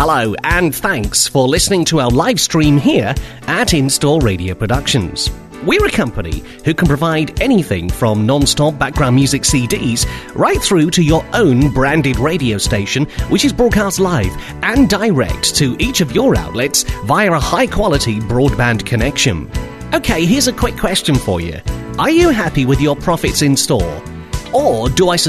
Hello, and thanks for listening to our live stream here at In-Store Radio Productions. We're a company who can provide anything from non-stop background music CDs right through to your own branded radio station, which is broadcast live and direct to each of your outlets via a high-quality broadband connection. Okay, here's a quick question for you. Are you happy with your profits in store? Or do I